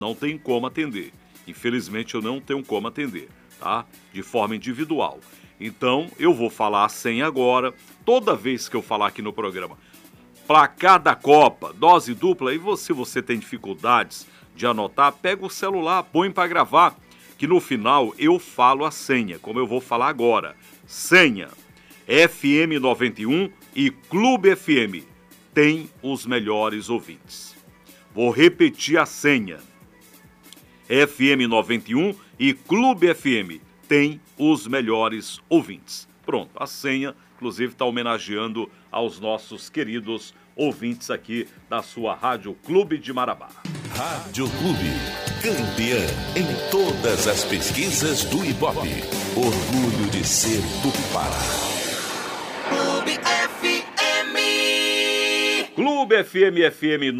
não tem como atender. Infelizmente, eu não tenho como atender, tá? De forma individual. Então, eu vou falar a senha agora, toda vez que eu falar aqui no programa. Placar da Copa, dose dupla, e se você tem dificuldades de anotar, pega o celular, põe para gravar, que no final eu falo a senha, como eu vou falar agora. Senha, FM 91 e Clube FM, tem os melhores ouvintes. Vou repetir a senha. FM 91 e Clube FM, tem os melhores ouvintes. Pronto, a senha, inclusive, está homenageando aos nossos queridos ouvintes aqui da sua Rádio Clube de Marabá. Rádio Clube, campeã em todas as pesquisas do Ibope. Orgulho de ser do Pará. Clube FM. Clube FM, FM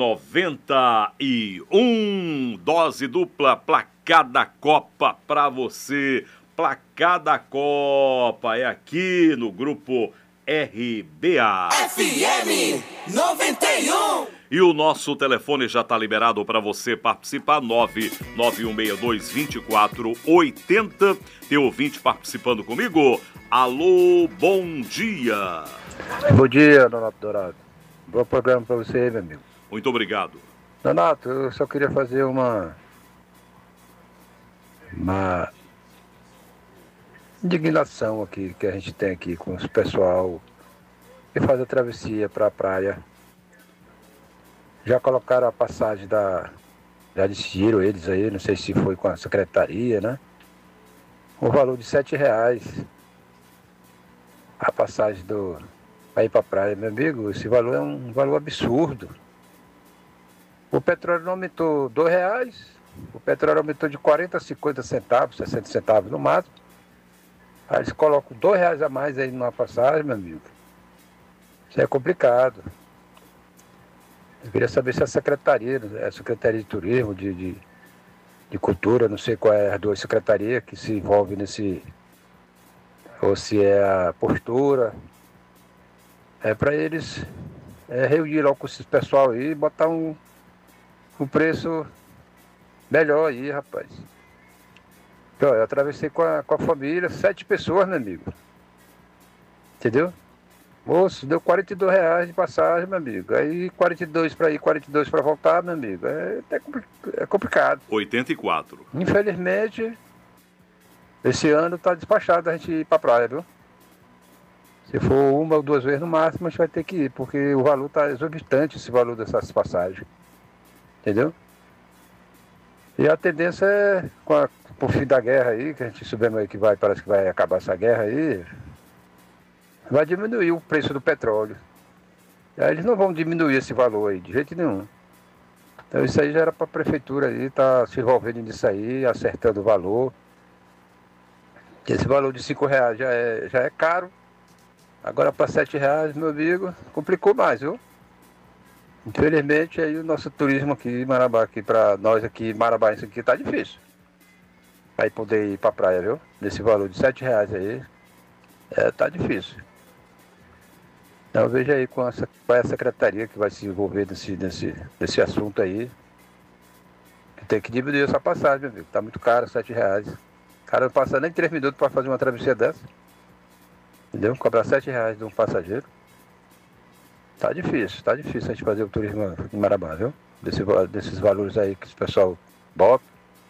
91, dose dupla, placar da Copa pra você. Placar da Copa é aqui no grupo RBA. FM 91. E o nosso telefone já está liberado para você participar, 99162-2480. Tem ouvinte participando comigo. Alô, bom dia. Bom dia, Donato Dourado. Bom programa para você, meu amigo. Muito obrigado. Donato, eu só queria fazer uma indignação aqui que a gente tem aqui com o pessoal que faz a travessia para a praia. Já colocaram a passagem já decidiram eles aí, não sei se foi com a secretaria, né? O valor de R$7. A passagem para ir para a praia, meu amigo, esse valor é um valor absurdo. O petróleo não aumentou R$2, o petróleo aumentou de 40 a 50 centavos, 60 centavos no máximo. Aí eles colocam R$2 a mais aí numa passagem, meu amigo. Isso é complicado. Eu queria saber se a Secretaria de Turismo, de Cultura, não sei qual é as duas secretarias que se envolvem nesse, ou se é a postura, é para eles reunir logo com esse pessoal aí e botar um preço melhor aí, rapaz. Então, eu atravessei com a família, 7 pessoas, meu amigo. Entendeu? Moço, deu R$42 de passagem, meu amigo. Aí 42 para ir, 42 para voltar, meu amigo. É complicado. 84. Infelizmente, esse ano tá despachado a gente ir pra praia, viu? Se for uma ou duas vezes no máximo, a gente vai ter que ir, porque o valor tá exorbitante, esse valor dessas passagens. Entendeu? E a tendência é, com o fim da guerra aí, que a gente soubemos aí que parece que vai acabar essa guerra aí, vai diminuir o preço do petróleo. E aí eles não vão diminuir esse valor aí, de jeito nenhum. Então isso aí já era para a prefeitura aí, tá se envolvendo nisso aí, acertando o valor. Esse valor de R$5 já é caro. Agora para R$7, meu amigo, complicou mais, viu? Infelizmente aí o nosso turismo aqui em Marabá, aqui para nós aqui, Marabá, isso aqui tá difícil. Aí poder ir para a praia, viu? Nesse valor de R$7 aí, tá difícil. Então veja aí qual é a secretaria que vai se envolver nesse assunto aí. Tem que diminuir essa passagem, meu amigo. Tá muito caro, R$7. O cara não passa nem 3 minutos para fazer uma travessia dessa. Entendeu? Cobrar R$7 de um passageiro. Tá difícil a gente fazer o turismo em Marabá, viu? Desses valores aí que o pessoal bota.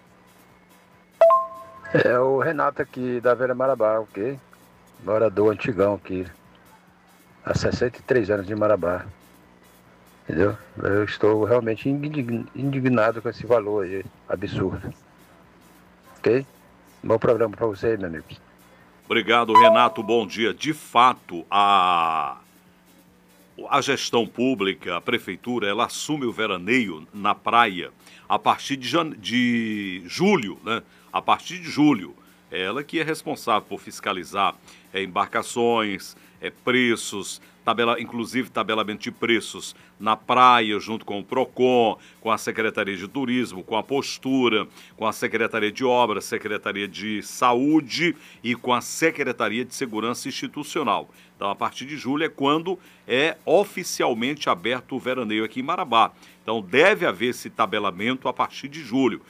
É o Renato aqui da Velha Marabá, ok? Morador antigão aqui. Há 63 anos de Marabá. Entendeu? Eu estou realmente indignado com esse valor aí, absurdo. Ok? Bom programa para você, meu amigo. Obrigado, Renato. Bom dia. De fato, a gestão pública, a prefeitura, ela assume o veraneio na praia a partir de julho, né? A partir de julho. Ela que é responsável por fiscalizar embarcações, preços, inclusive tabelamento de preços na praia, junto com o PROCON, com a Secretaria de Turismo, com a Postura, com a Secretaria de Obras, Secretaria de Saúde e com a Secretaria de Segurança Institucional. Então, a partir de julho é quando é oficialmente aberto o veraneio aqui em Marabá. Então, deve haver esse tabelamento a partir de julho.